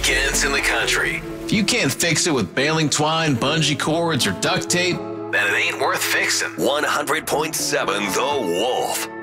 weekends in the country. If you can't fix it with baling twine, bungee cords, or duct tape, then it ain't worth fixing. 100.7 The Wolf.